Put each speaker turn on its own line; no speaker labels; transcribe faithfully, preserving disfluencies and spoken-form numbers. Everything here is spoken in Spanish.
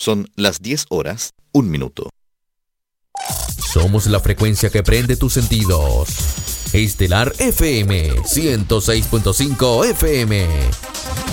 Son las diez horas, un minuto.
Somos la frecuencia que prende tus sentidos. Estelar F M ciento seis punto cinco F M.